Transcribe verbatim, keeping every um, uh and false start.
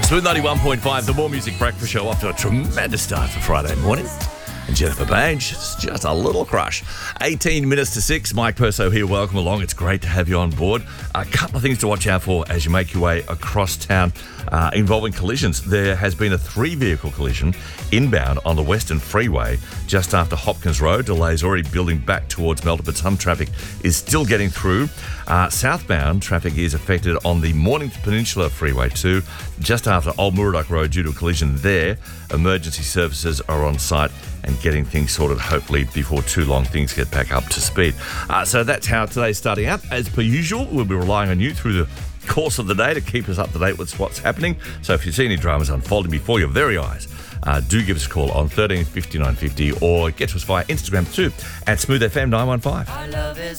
Smooth ninety-one point five, the More Music Breakfast Show, off to a tremendous start for Friday morning. And Jennifer Page, it's just a little crush. eighteen minutes to six, Mike Perso here, welcome along. It's great to have you on board. A couple of things to watch out for as you make your way across town uh, involving collisions. There has been a three-vehicle collision inbound on the Western Freeway just after Hopkins Road. Delays already building back towards Melton, but some traffic is still getting through. Uh, southbound traffic is affected on the Mornington Peninsula Freeway too, just after Old Murdoch Road due to a collision there. Emergency services are on site and getting things sorted, hopefully before too long things get back up to speed. Uh, so that's how today's starting out. As per usual, we'll be relying on you through the course of the day to keep us up to date with what's happening. So if you see any dramas unfolding before your very eyes, uh, do give us a call on thirteen fifty-nine fifty or get to us via Instagram too at Smooth F M nine one five.